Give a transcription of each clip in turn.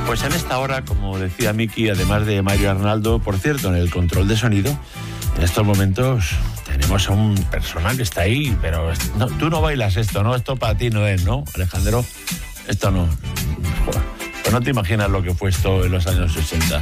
Pues en esta hora, como decía Miki, además de Mario Arnaldo, por cierto, en el control de sonido, en estos momentos tenemos a un personal que está ahí, pero no, tú no bailas esto, ¿no? Esto para ti no es, ¿no, Alejandro? Esto no. Joder, pues no te imaginas lo que fue esto en los años 60.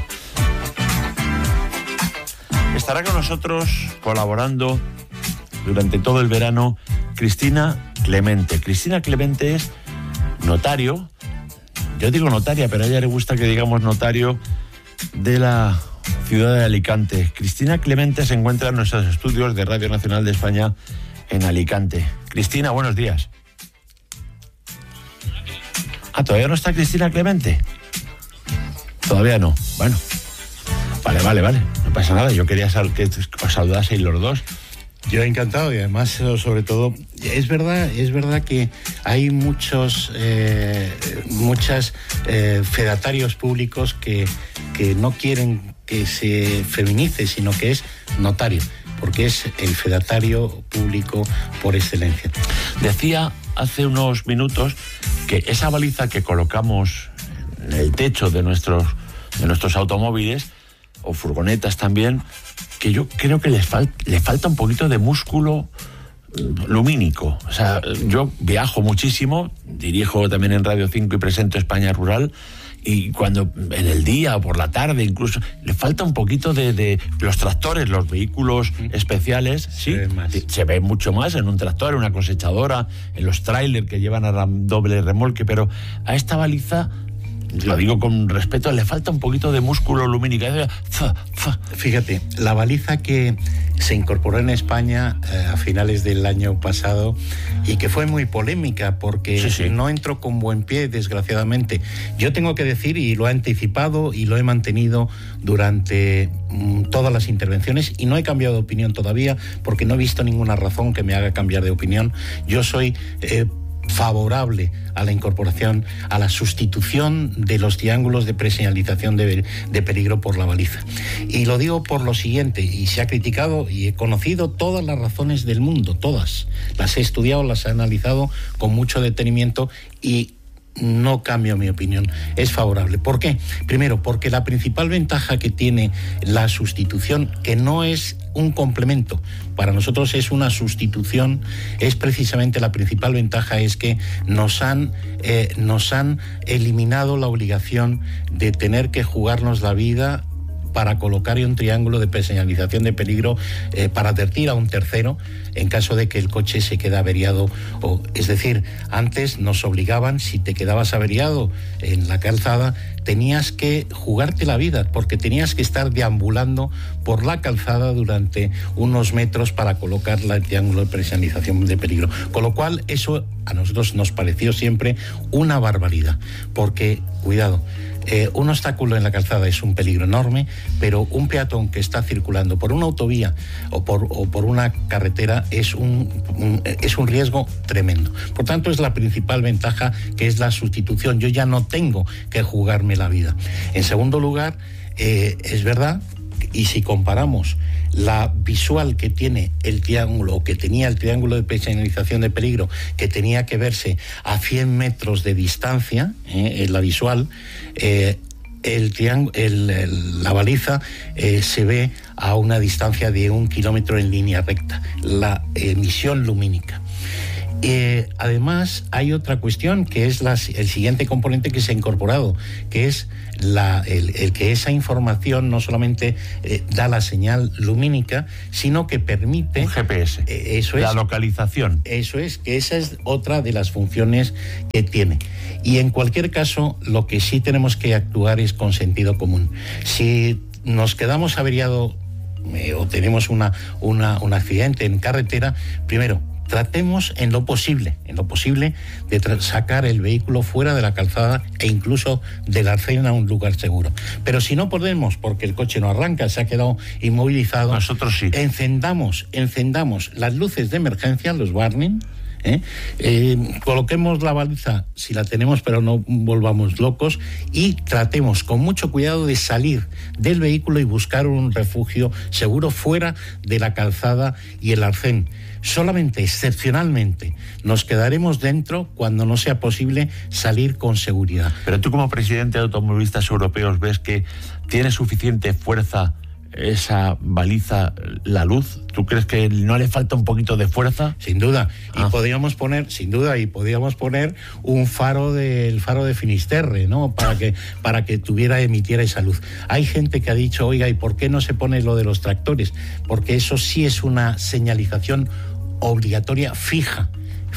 Estará con nosotros colaborando durante todo el verano Cristina Clemente. Cristina Clemente es notario. Yo digo notaria, pero a ella le gusta que digamos notario de la ciudad de Alicante. Cristina Clemente se encuentra en nuestros estudios de Radio Nacional de España en Alicante. Cristina, buenos días. Ah, ¿todavía no está Cristina Clemente? Todavía no. Bueno, vale. No pasa nada. Yo quería que os saludaseis los dos. Yo encantado, y además, sobre todo, es verdad que hay muchos fedatarios públicos que no quieren que se feminice, sino que es notario, porque es el fedatario público por excelencia. Decía hace unos minutos que esa baliza que colocamos en el techo de nuestros automóviles o furgonetas también, que yo creo que le falta un poquito de músculo lumínico. O sea, yo viajo muchísimo, dirijo también en Radio 5 y presento España Rural, y cuando en el día o por la tarde incluso le falta un poquito de los tractores, los vehículos especiales, ¿sí? Se ve mucho más en un tractor, en una cosechadora, en los trailers que llevan a doble remolque, pero a esta baliza, lo digo con respeto, le falta un poquito de músculo lumínico. Fíjate, la baliza que se incorporó en España a finales del año pasado y que fue muy polémica porque no entró con buen pie, desgraciadamente. Yo tengo que decir, y lo he anticipado y lo he mantenido durante todas las intervenciones, y no he cambiado de opinión todavía porque no he visto ninguna razón que me haga cambiar de opinión. Yo soy favorable a la incorporación, a la sustitución de los triángulos de preseñalización de peligro por la baliza. Y lo digo por lo siguiente, y se ha criticado y he conocido todas las razones del mundo, todas. Las he estudiado, las he analizado con mucho detenimiento y no cambio mi opinión, es favorable. ¿Por qué? Primero, porque la principal ventaja que tiene la sustitución, que no es un complemento, para nosotros es una sustitución, es precisamente la principal ventaja, es que nos han eliminado la obligación de tener que jugarnos la vida para colocar un triángulo de preseñalización de peligro para advertir a un tercero en caso de que el coche se quede averiado. Es decir, antes nos obligaban, si te quedabas averiado en la calzada, tenías que jugarte la vida, porque tenías que estar deambulando por la calzada durante unos metros para colocar el triángulo de preseñalización de peligro. Con lo cual, eso a nosotros nos pareció siempre una barbaridad, porque, cuidado, un obstáculo en la calzada es un peligro enorme, pero un peatón que está circulando por una autovía o por una carretera es un riesgo tremendo. Por tanto, es la principal ventaja, que es la sustitución. Yo ya no tengo que jugarme la vida. En segundo lugar, es verdad, y si comparamos la visual que tiene el triángulo, o que tenía el triángulo de preseñalización de peligro, que tenía que verse a 100 metros de distancia, la visual, la baliza se ve a una distancia de 1 kilómetro en línea recta, la emisión lumínica. Además, hay otra cuestión, que es el siguiente componente que se ha incorporado, que es el que esa información no solamente da la señal lumínica, sino que permite un GPS, la localización. Eso es, que esa es otra de las funciones que tiene. Y en cualquier caso, lo que sí tenemos que actuar es con sentido común. Si nos quedamos averiados o tenemos un accidente en carretera, primero, tratemos en lo posible de sacar el vehículo fuera de la calzada e incluso de la acera a un lugar seguro. Pero si no podemos, porque el coche no arranca, se ha quedado inmovilizado, nosotros sí. Encendamos las luces de emergencia, los warning, Coloquemos la baliza si la tenemos, pero no volvamos locos, y tratemos con mucho cuidado de salir del vehículo y buscar un refugio seguro fuera de la calzada y el arcén. Solamente, excepcionalmente, nos quedaremos dentro cuando no sea posible salir con seguridad. Pero tú, como presidente de Automovilistas Europeos, ¿ves que tiene suficiente fuerza esa baliza, la luz? ¿Tú crees que no le falta un poquito de fuerza? Sin duda. Y podríamos poner, un faro el faro de Finisterre, ¿no? Para que emitiera esa luz. Hay gente que ha dicho, oiga, ¿y por qué no se pone lo de los tractores? Porque eso sí es una señalización obligatoria fija,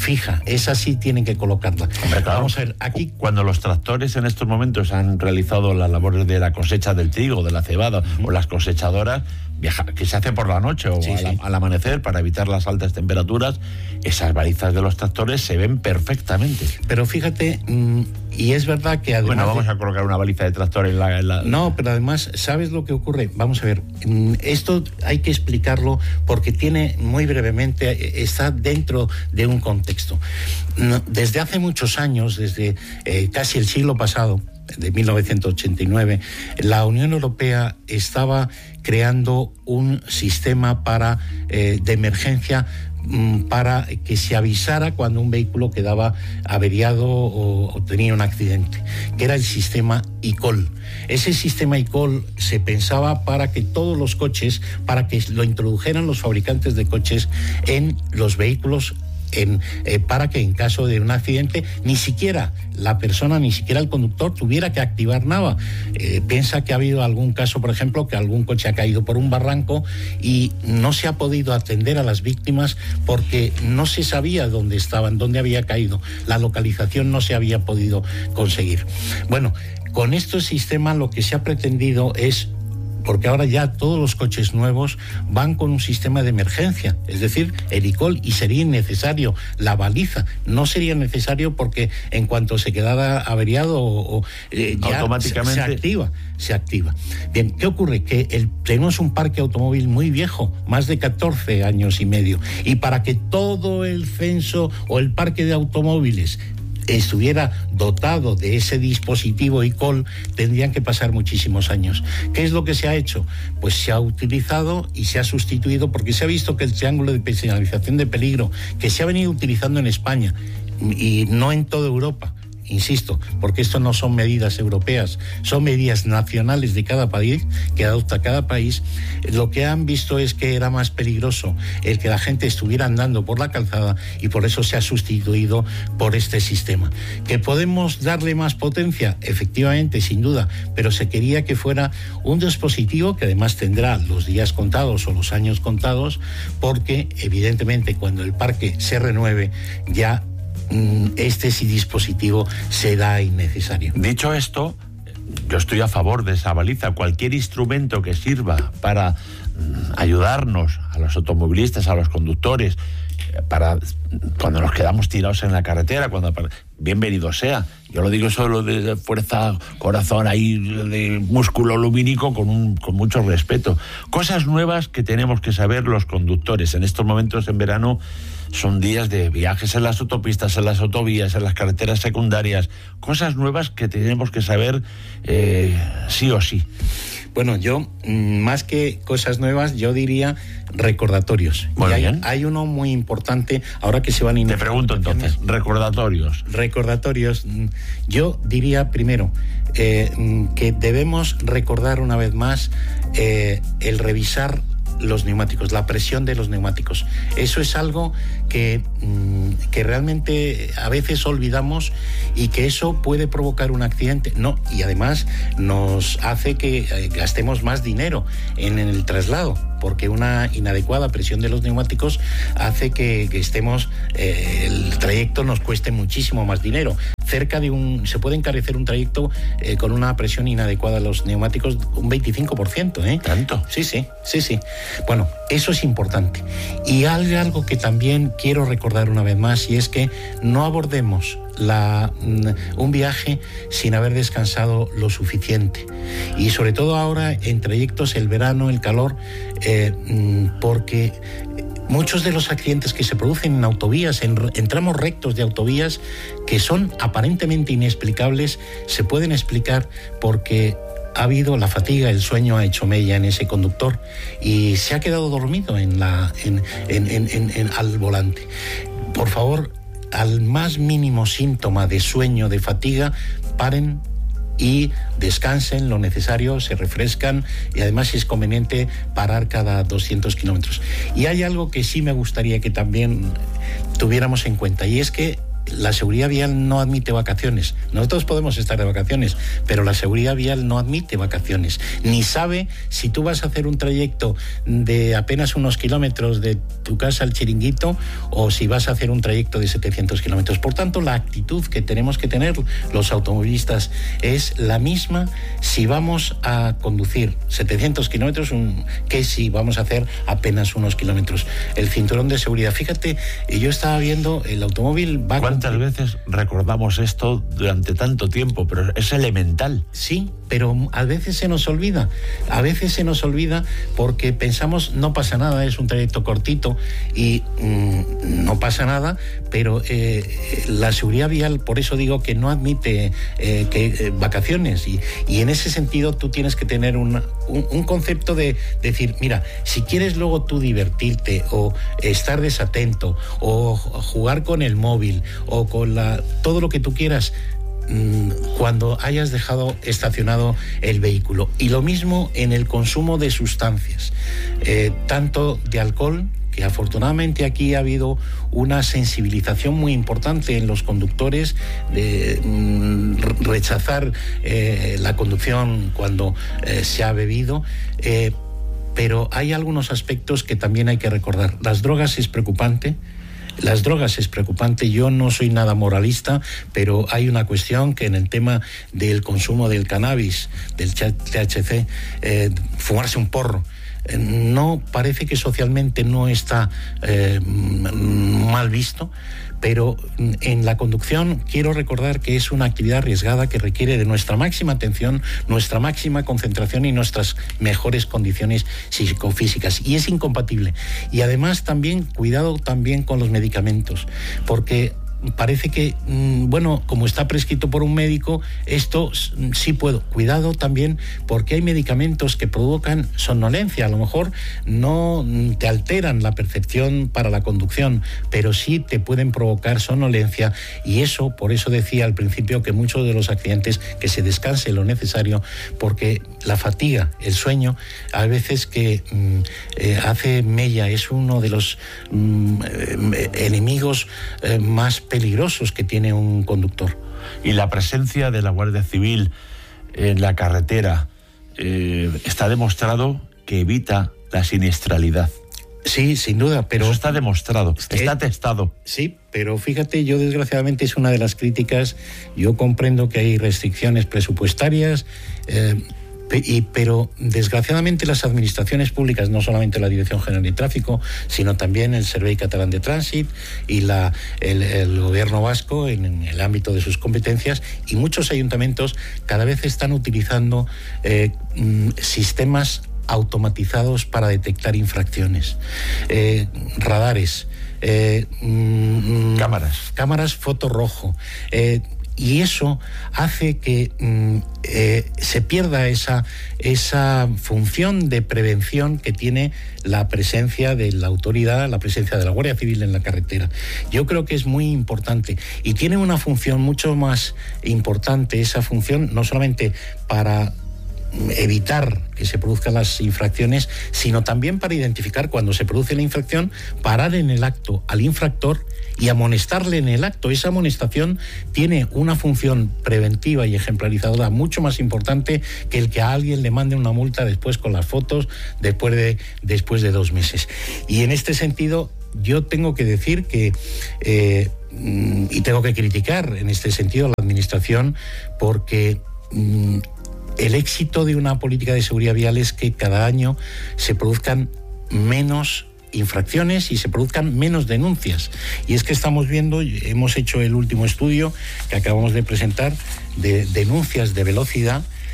esa sí tienen que colocarla. Hombre, claro, vamos a ver, aquí cuando los tractores en estos momentos han realizado las labores de la cosecha del trigo, de la cebada, o las cosechadoras, que se hace por la noche o al amanecer para evitar las altas temperaturas, esas balizas de los tractores se ven perfectamente. Pero fíjate, y es verdad que además... Bueno, vamos a colocar una baliza de tractor en la... No, pero además, ¿sabes lo que ocurre? Vamos a ver, esto hay que explicarlo porque tiene, muy brevemente, está dentro de un contexto. Desde hace muchos años, desde casi el siglo pasado, de 1989, la Unión Europea estaba creando un sistema de emergencia para que se avisara cuando un vehículo quedaba averiado o tenía un accidente, que era el sistema eCall. Ese sistema eCall se pensaba para que todos los coches, para que lo introdujeran los fabricantes de coches en los vehículos, para que en caso de un accidente ni siquiera la persona, ni siquiera el conductor tuviera que activar nada. Piensa que ha habido algún caso, por ejemplo, que algún coche ha caído por un barranco y no se ha podido atender a las víctimas porque no se sabía dónde estaban, dónde había caído. La localización no se había podido conseguir. Bueno, con este sistema lo que se ha pretendido es, porque ahora ya todos los coches nuevos van con un sistema de emergencia, es decir, el eCall, y sería innecesario la baliza. No sería necesario porque en cuanto se quedara averiado ya automáticamente se activa. Bien, ¿qué ocurre? Que tenemos un parque automóvil muy viejo, más de 14 años y medio, y para que todo el censo o el parque de automóviles estuviera dotado de ese dispositivo eCall, tendrían que pasar muchísimos años. ¿Qué es lo que se ha hecho? Pues se ha utilizado y se ha sustituido, porque se ha visto que el triángulo de señalización de peligro que se ha venido utilizando en España y no en toda Europa, insisto, porque esto no son medidas europeas, son medidas nacionales de cada país, que adopta cada país, lo que han visto es que era más peligroso el que la gente estuviera andando por la calzada, y por eso se ha sustituido por este sistema. ¿Que podemos darle más potencia? Efectivamente, sin duda, pero se quería que fuera un dispositivo que además tendrá los días contados o los años contados, porque evidentemente cuando el parque se renueve ya este dispositivo será innecesario. Dicho esto, yo estoy a favor de esa baliza. Cualquier instrumento que sirva para ayudarnos a los automovilistas, a los conductores, para cuando nos quedamos tirados en la carretera, bienvenido sea. Yo lo digo solo de fuerza, corazón, ahí de músculo lumínico, con mucho respeto. Cosas nuevas que tenemos que saber los conductores. En estos momentos, en verano, son días de viajes en las autopistas, en las autovías, en las carreteras secundarias. Cosas nuevas que tenemos que saber sí o sí. Bueno, yo, más que cosas nuevas, yo diría recordatorios. Muy bien. Hay uno muy importante, ahora que se van a... Te pregunto entonces, recordatorios. Recordatorios. Yo diría primero que debemos recordar una vez más el revisar los neumáticos, la presión de los neumáticos. Eso es algo que realmente a veces olvidamos, y que eso puede provocar un accidente. No, y además nos hace que gastemos más dinero en el traslado, porque una inadecuada presión de los neumáticos hace que estemos, el trayecto nos cueste muchísimo más dinero. Se puede encarecer un trayecto con una presión inadecuada de los neumáticos un 25%. ¿Tanto? Sí. Bueno, eso es importante. Y hay algo que también quiero recordar una vez más, y es que no abordemos un viaje sin haber descansado lo suficiente, y sobre todo ahora en trayectos, el verano, el calor, porque muchos de los accidentes que se producen en autovías, en tramos rectos de autovías, que son aparentemente inexplicables, se pueden explicar porque ha habido la fatiga, el sueño ha hecho mella en ese conductor y se ha quedado dormido al volante. Por favor, al más mínimo síntoma de sueño, de fatiga, paren y descansen lo necesario, se refrescan y además es conveniente parar cada 200 kilómetros. Y hay algo que sí me gustaría que también tuviéramos en cuenta, y es que la seguridad vial no admite vacaciones. Nosotros podemos estar de vacaciones, pero la seguridad vial no admite vacaciones. Ni sabe si tú vas a hacer un trayecto de apenas unos kilómetros de tu casa al chiringuito o si vas a hacer un trayecto de 700 kilómetros. Por tanto, la actitud que tenemos que tener los automovilistas es la misma si vamos a conducir 700 kilómetros que si vamos a hacer apenas unos kilómetros. El cinturón de seguridad. Fíjate, yo estaba viendo el automóvil va. ¿Cuántas veces recordamos esto durante tanto tiempo? Pero es elemental. Sí, pero a veces se nos olvida. A veces se nos olvida porque pensamos no pasa nada, es un trayecto cortito y no pasa nada, pero la seguridad vial, por eso digo que no admite vacaciones y en ese sentido tú tienes que tener un concepto de decir, mira, si quieres luego tú divertirte o estar desatento o jugar con el móvil o con todo lo que tú quieras cuando hayas dejado estacionado el vehículo. Y lo mismo en el consumo de sustancias, tanto de alcohol, que afortunadamente aquí ha habido una sensibilización muy importante en los conductores de rechazar la conducción cuando se ha bebido, pero hay algunos aspectos que también hay que recordar. Las drogas es preocupante. Yo no soy nada moralista, pero hay una cuestión que en el tema del consumo del cannabis, del THC, fumarse un porro, no parece que socialmente no está mal visto, pero en la conducción quiero recordar que es una actividad arriesgada que requiere de nuestra máxima atención, nuestra máxima concentración y nuestras mejores condiciones psicofísicas, y es incompatible. Y además también cuidado también con los medicamentos, porque parece que, como está prescrito por un médico, esto sí puedo. Cuidado también porque hay medicamentos que provocan somnolencia. A lo mejor no te alteran la percepción para la conducción, pero sí te pueden provocar somnolencia y eso, por eso decía al principio que muchos de los accidentes, que se descanse lo necesario, porque la fatiga, el sueño, a veces que hace mella, es uno de los enemigos más peligrosos que tiene un conductor. Y la presencia de la Guardia Civil en la carretera está demostrado que evita la siniestralidad. Sí, sin duda, pero... Eso está demostrado, está testado. Sí, pero fíjate, yo desgraciadamente es una de las críticas. Yo comprendo que hay restricciones presupuestarias, pero desgraciadamente las administraciones públicas, no solamente la Dirección General de Tráfico, sino también el Servei Catalán de Trànsit y el gobierno vasco en el ámbito de sus competencias, y muchos ayuntamientos cada vez están utilizando sistemas automatizados para detectar infracciones, radares, cámaras fotorrojo, y eso hace que se pierda esa función de prevención que tiene la presencia de la autoridad, la presencia de la Guardia Civil en la carretera. Yo creo que es muy importante y tiene una función mucho más importante, esa función, no solamente para evitar que se produzcan las infracciones, sino también para identificar cuando se produce la infracción, parar en el acto al infractor y amonestarle en el acto. Esa amonestación tiene una función preventiva y ejemplarizadora mucho más importante que el que a alguien le mande una multa después con las fotos después de 2 meses. Y en este sentido yo tengo que decir que y tengo que criticar en este sentido a la administración, porque el éxito de una política de seguridad vial es que cada año se produzcan menos infracciones y se produzcan menos denuncias. Y es que estamos viendo, hemos hecho el último estudio que acabamos de presentar de denuncias de velocidad,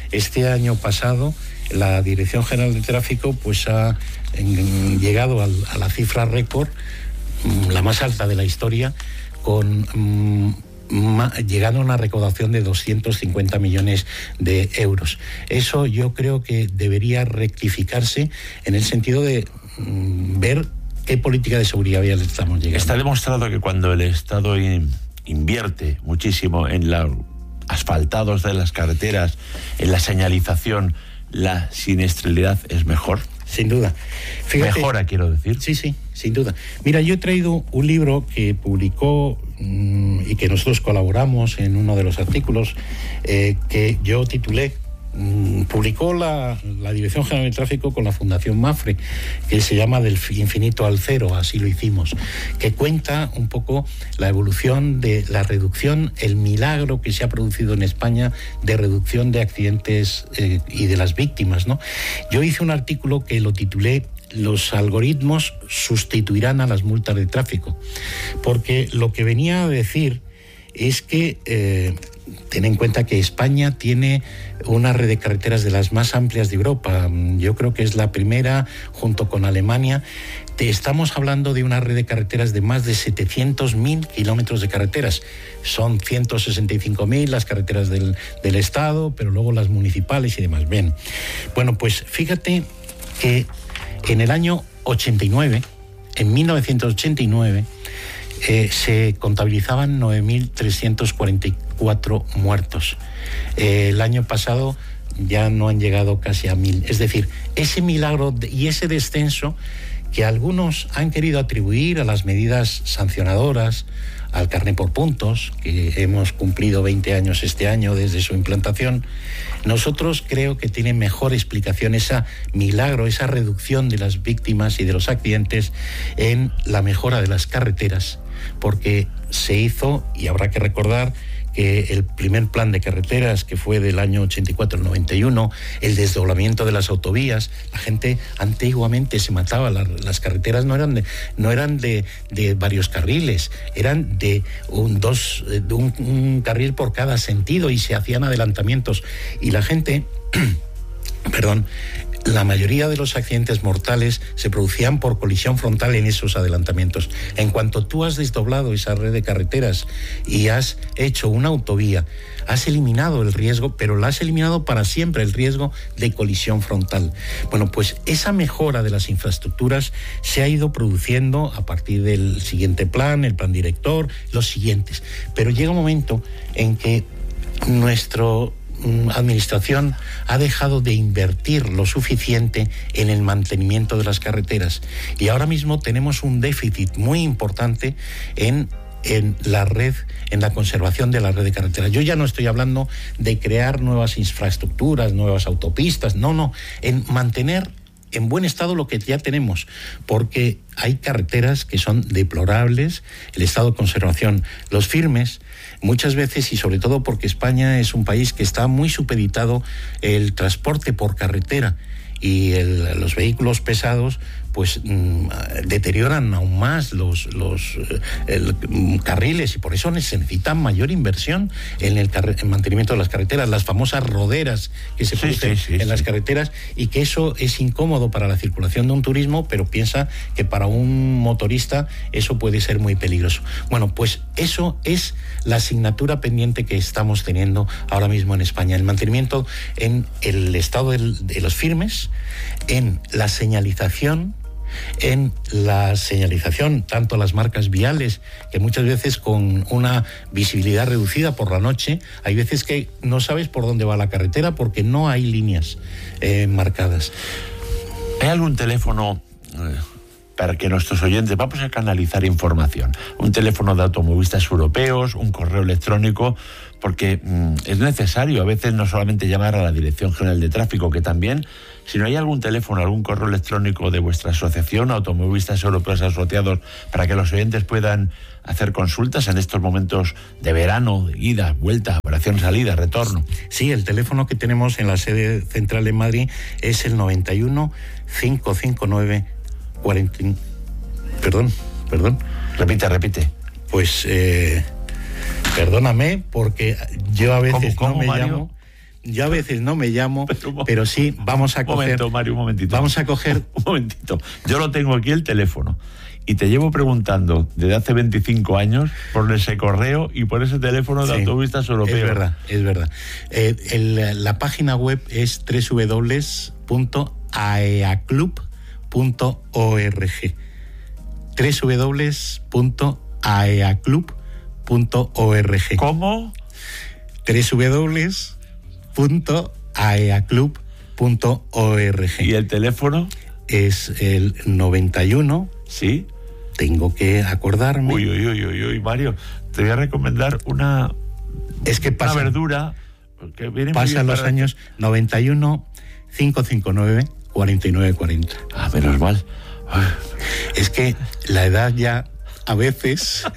Este año pasado la Dirección General de Tráfico pues ha llegado a la cifra récord, la más alta de la historia, con llegando a una recaudación de 250 millones de euros. Eso yo creo que debería rectificarse en el sentido de ver qué política de seguridad vial estamos llegando. Está demostrado que cuando el Estado invierte muchísimo en los asfaltados de las carreteras, en la señalización, la siniestralidad es mejor. Sin duda. Fíjate, mejora, quiero decir. Sí, sin duda. Mira, yo he traído un libro que publicó y que nosotros colaboramos en uno de los artículos que yo titulé, publicó la Dirección General de Tráfico con la Fundación Mapfre, que se llama Del infinito al cero, así lo hicimos, que cuenta un poco la evolución de la reducción, el milagro que se ha producido en España de reducción de accidentes y de las víctimas, ¿no? Yo hice un artículo que lo titulé "Los algoritmos sustituirán a las multas de tráfico", porque lo que venía a decir es que ten en cuenta que España tiene una red de carreteras de las más amplias de Europa. Yo creo que es la primera, junto con Alemania. Estamos hablando de una red de carreteras de más de 700.000 kilómetros de carreteras. Son 165.000 las carreteras del Estado, pero luego las municipales y demás. Bien, bueno, pues fíjate que en el año 89, en 1989, se contabilizaban 9.344 muertos. El año pasado ya no han llegado casi a 1.000. Es decir, ese milagro y ese descenso que algunos han querido atribuir a las medidas sancionadoras, al carné por puntos, que hemos cumplido 20 años este año desde su implantación, nosotros creo que tiene mejor explicación ese milagro, esa reducción de las víctimas y de los accidentes en la mejora de las carreteras, porque se hizo, y habrá que recordar, que el primer plan de carreteras, que fue del año 84 al 91, el desdoblamiento de las autovías, la gente antiguamente se mataba, las carreteras no eran de varios carriles, eran de un carril por cada sentido y se hacían adelantamientos. Y la gente, la mayoría de los accidentes mortales se producían por colisión frontal en esos adelantamientos. En cuanto tú has desdoblado esa red de carreteras y has hecho una autovía, has eliminado el riesgo, pero lo has eliminado para siempre, el riesgo de colisión frontal. Bueno, pues esa mejora de las infraestructuras se ha ido produciendo a partir del siguiente plan, el plan director, los siguientes. Pero llega un momento en que nuestra administración ha dejado de invertir lo suficiente en el mantenimiento de las carreteras y ahora mismo tenemos un déficit muy importante en la red, en la conservación de la red de carreteras. Yo ya no estoy hablando de crear nuevas infraestructuras, nuevas autopistas, no, en mantener en buen estado lo que ya tenemos, porque hay carreteras que son deplorables, el estado de conservación, los firmes, muchas veces, y sobre todo porque España es un país que está muy supeditado el transporte por carretera, y los vehículos pesados pues deterioran aún más los carriles, y por eso se necesita mayor inversión en el mantenimiento de las carreteras, las famosas roderas que se producen en las carreteras, y que eso es incómodo para la circulación de un turismo, pero piensa que para un motorista eso puede ser muy peligroso. Bueno, pues eso es la asignatura pendiente que estamos teniendo ahora mismo en España, el mantenimiento en el estado de los firmes, en la señalización, tanto las marcas viales, que muchas veces con una visibilidad reducida por la noche, hay veces que no sabes por dónde va la carretera porque no hay líneas marcadas. ¿Hay algún teléfono para que nuestros oyentes, vamos a canalizar información, un teléfono de automovilistas europeos, un correo electrónico, porque es necesario a veces no solamente llamar a la Dirección General de Tráfico, que también, sino hay algún teléfono, algún correo electrónico de vuestra asociación, Automovilistas Europeos Asociados, para que los oyentes puedan hacer consultas en estos momentos de verano, de ida, vuelta, operación, salida, retorno? Sí, el teléfono que tenemos en la sede central en Madrid es el 91 559 40. Perdón. Repite. Pues perdóname, porque yo a veces ¿Cómo, no me Mario? llamo Yo a veces no me llamo, pero sí, vamos a coger... Un momento, Mario, un momentito. Vamos a coger... Un momentito. Yo lo tengo aquí el teléfono. Y te llevo preguntando desde hace 25 años por ese correo y por ese teléfono de autovistas europeos. Es verdad. La página web es www.aeaclub.org. www.aeaclub.org. ¿Cómo? www.aeaclub.org. ¿Y el teléfono? Es el 91. Sí. Tengo que acordarme. Uy, Mario, te voy a recomendar una verdura que viene pasan los años 91 559 4940. Ah, menos mal. Es que la edad ya a veces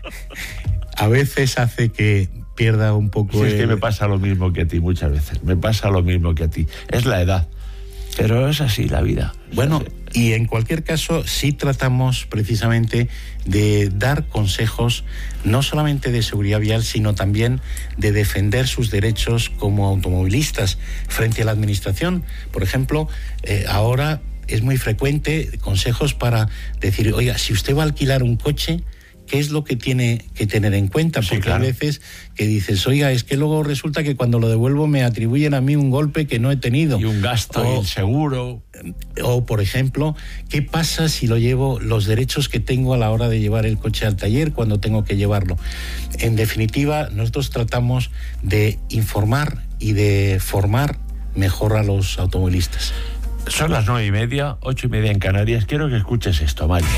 hace que pierda un poco. Sí, es que me pasa lo mismo que a ti muchas veces. Me pasa lo mismo que a ti. Es la edad. Pero es así la vida. Bueno, y en cualquier caso sí tratamos precisamente de dar consejos no solamente de seguridad vial, sino también de defender sus derechos como automovilistas frente a la administración. Por ejemplo, ahora es muy frecuente consejos para decir, oiga, si usted va a alquilar un coche, ¿qué es lo que tiene que tener en cuenta? Porque claro, hay veces que dices, oiga, es que luego resulta que cuando lo devuelvo me atribuyen a mí un golpe que no he tenido. Y un gasto, y el seguro. O, por ejemplo, ¿qué pasa si lo llevo, los derechos que tengo a la hora de llevar el coche al taller cuando tengo que llevarlo? En definitiva, nosotros tratamos de informar y de formar mejor a los automovilistas. Son las 9:30, 8:30 en Canarias. Quiero que escuches esto, Mario.